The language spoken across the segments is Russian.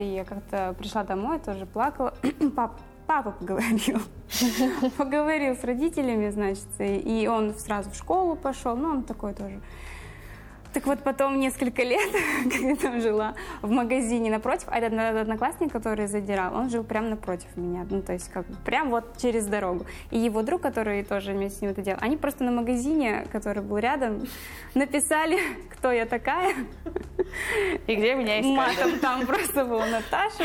И я как-то пришла домой, тоже плакала. Папа поговорил с родителями, значит, и он сразу в школу пошел, ну, он такой тоже. Так вот, потом несколько лет, когда я там жила, в магазине напротив, а этот одноклассник, который задирал, он жил прямо напротив меня, ну, то есть, как бы, прям вот через дорогу. И его друг, который тоже вместе с ним это делал, они просто на магазине, который был рядом, написали, кто я такая. И где меня искали. Матом там просто была Наташа.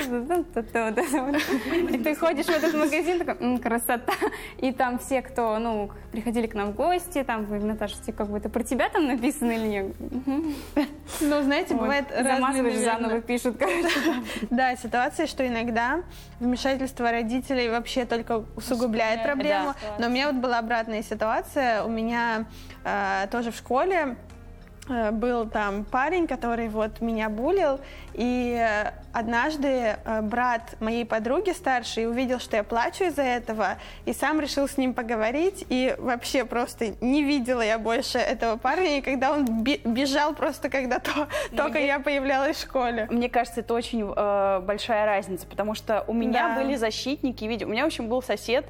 И ты ходишь в этот магазин, такой, красота. И там все, кто, ну, приходили к нам в гости, там, Наташа, как бы это про тебя там написано или нет? Ну, знаете, бывает разные, заново пишут, короче. Да, ситуация, что иногда вмешательство родителей вообще только усугубляет проблему. Но у меня вот была обратная ситуация. У меня тоже в школе был там парень, который вот меня булил, и однажды брат моей подруги старшей увидел, что я плачу из-за этого, и сам решил с ним поговорить, и вообще просто не видела я больше этого парня, и когда он бежал просто, когда только я появлялась в школе. Мне кажется, это очень большая разница, потому что у меня были защитники, у меня, в общем, был сосед,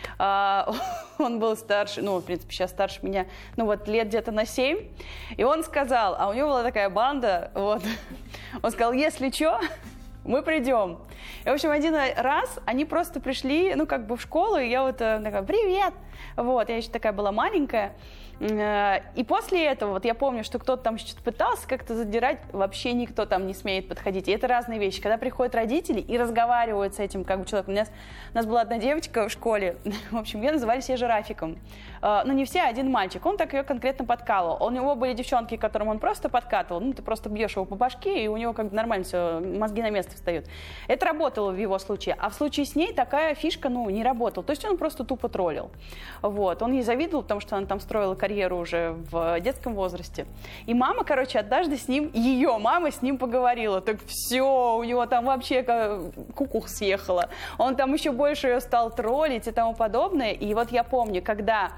он был старше, ну, в принципе, сейчас старше меня, ну, вот лет где-то на 7, и он сказал, а у него была такая банда, вот, он сказал, если что, мы придем. И, в общем, один раз они просто пришли, ну, как бы в школу, и я вот такая, привет, вот, я еще такая была маленькая, и после этого, вот я помню, что кто-то там что-то пытался как-то задирать, вообще никто там не смеет подходить. И это разные вещи. Когда приходят родители и разговаривают с этим как бы человеком. У нас была одна девочка в школе, в общем, ее называли все жирафиком. Ну, не все, а один мальчик. Он так ее конкретно подкалывал. У него были девчонки, которым он просто подкатывал. Ну, ты просто бьешь его по башке, и у него как бы нормально все, мозги на место встают. Это работало в его случае. А в случае с ней такая фишка, ну, не работала. То есть он просто тупо троллил. Вот. Он ей завидовал, потому что она там строила карьеру уже в детском возрасте. И мама, короче, однажды с ним, ее мама с ним поговорила. Так все, у него там вообще кукуха съехала. Он там еще больше ее стал троллить и тому подобное. И вот я помню, когда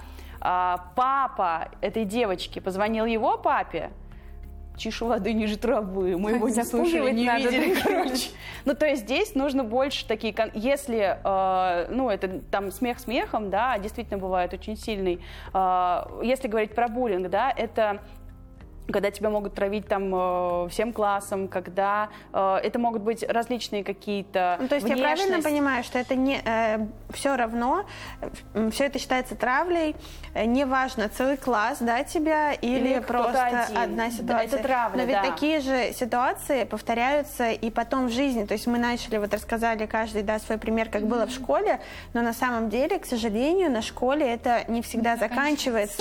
папа этой девочки позвонил его папе, чишу воды ниже травы, мы его не слушали, не видели, короче. Ну, то есть здесь нужно больше такие, если, ну, это там смех смехом, да, действительно бывает очень сильный. Если говорить про буллинг, да, это когда тебя могут травить там всем классом, когда это могут быть различные какие-то ну, то есть внешность. Я правильно понимаю, что это не все равно, все это считается травлей, неважно, целый класс, да, тебя, или просто одна ситуация. Да, это травля, но ведь такие же ситуации повторяются и потом в жизни. То есть мы начали, вот рассказали каждый, да, свой пример, как было в школе, но на самом деле, к сожалению, на школе это не всегда заканчивается.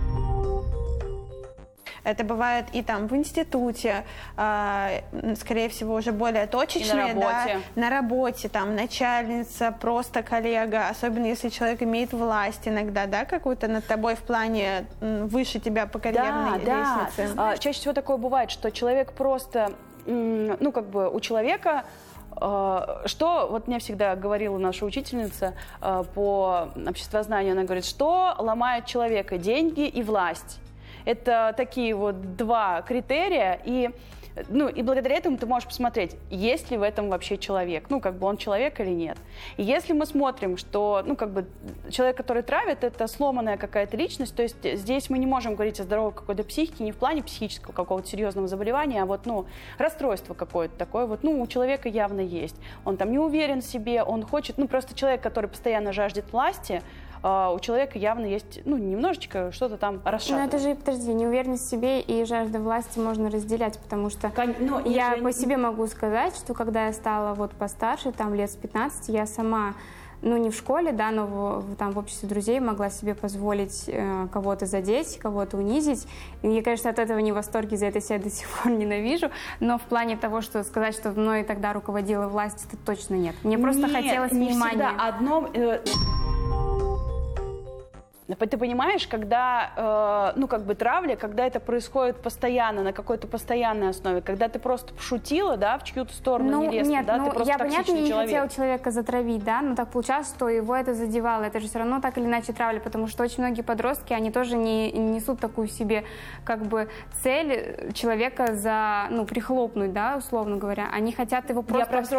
Это бывает и там в институте, скорее всего, уже более точечные, на работе, там начальница, просто коллега, особенно если человек имеет власть иногда, да, какую-то над тобой в плане выше тебя по карьерной лестнице. Чаще всего такое бывает, что человек просто, ну, как бы у человека... Что, вот мне всегда говорила наша учительница по обществознанию, она говорит, что ломает человека: деньги и власть. Это такие вот два критерия, и, ну, и благодаря этому ты можешь посмотреть, есть ли в этом вообще человек, ну, как бы он человек или нет. И если мы смотрим, что, ну, как бы человек, который травит, это сломанная какая-то личность, то есть здесь мы не можем говорить о здоровой какой-то психике, не в плане психического какого-то серьезного заболевания, а вот, ну, расстройство какое-то такое, вот, ну, у человека явно есть. Он там не уверен в себе, он хочет, ну, просто человек, который постоянно жаждет власти, у человека явно есть, ну, немножечко что-то там расшатано. Но это же, подожди, неуверенность в себе и жажда власти можно разделять, потому что я по себе могу сказать, что когда я стала вот постарше, там лет с 15, я сама, ну, не в школе, да, но там в обществе друзей могла себе позволить кого-то задеть, кого-то унизить. И я, конечно, от этого не в восторге, за это себя до сих пор ненавижу, но в плане того, что сказать, что мной тогда руководила власть, это точно нет. Мне просто хотелось внимания. Одно... Ты понимаешь, когда, ну, как бы травля, когда это происходит постоянно, на какой-то постоянной основе, когда ты просто пошутила, да, в чью-то сторону нелестно, нет, да, ты просто я, токсичный понятно, не человек. хотела человека затравить, да, но так получалось, что его это задевало. Это же все равно так или иначе травля, потому что очень многие подростки, они тоже не несут такую себе, как бы, цель человека прихлопнуть, да, условно говоря. Они хотят его просто